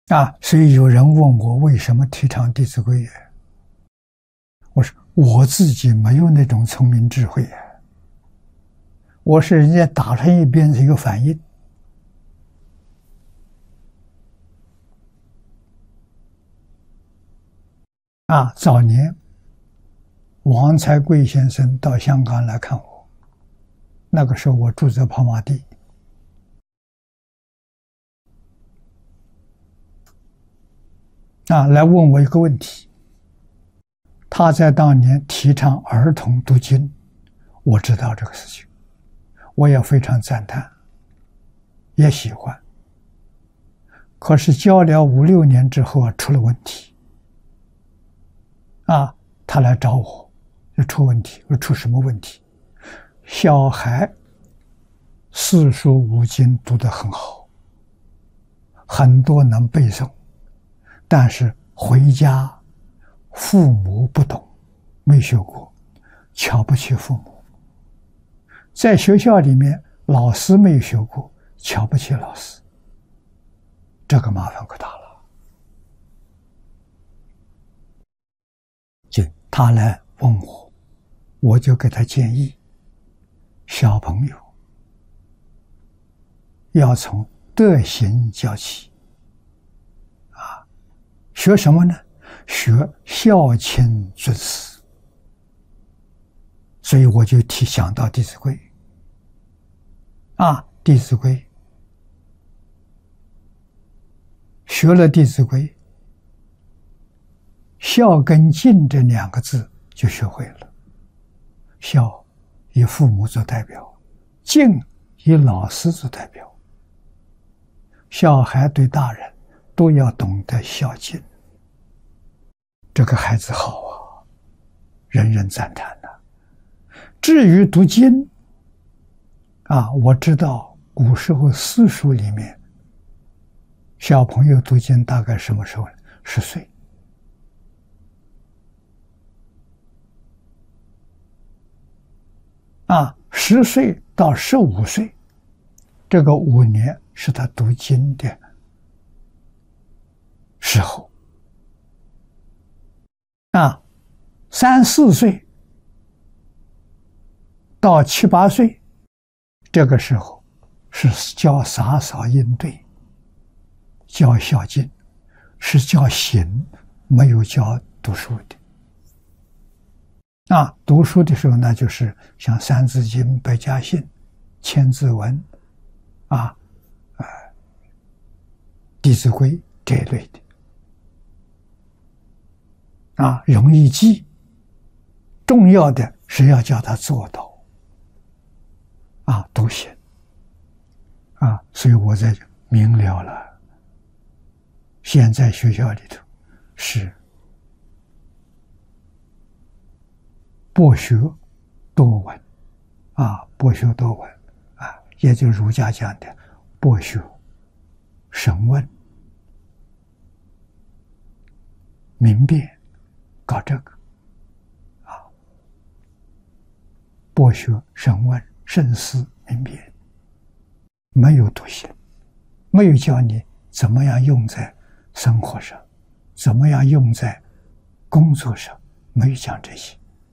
所以有人问我为什么提倡《弟子规》我说我自己没有那种聪明智慧我是人家打成一边是一个反应早年王才贵先生到香港来看我，那个时候我住在跑马地。来问我一个问题，他在当年提倡儿童读经，我知道这个事情，我也非常赞叹，也喜欢。可是教了5、6年之后出了问题，他来找我，就出问题。我说出什么问题？小孩四书五经读得很好，很多能背诵。但是回家父母不懂，没学过，瞧不起父母。在学校里面老师没有学过，瞧不起老师，这个麻烦可大了。就他来问我，我就给他建议，小朋友要从德行教起。学什么呢？学孝亲尊师。所以我就想到《弟子规》弟子规》学了《弟子规》，孝跟敬这2个字就学会了。孝以父母做代表，敬以老师做代表。小孩对大人都要懂得孝敬，这个孩子好人人赞叹至于读经我知道古时候私塾里面小朋友读经大概什么时候？10岁。10岁到15岁，这个5年是他读经的时候3、4岁到7、8岁，这个时候是教洒扫应对，教孝敬，是教行，没有教读书的。读书的时候呢，就是像《三字经》《百家姓》《千字文》《弟子规》这一类的。容易记，重要的是要叫他做到读行所以我在明了了，现在学校里头是博学多闻博学多闻也就是儒家讲的博学审问明辨，搞这个博学审问慎思明辨，没有读行，没有教你怎么样用在生活上，怎么样用在工作上，没有讲这些。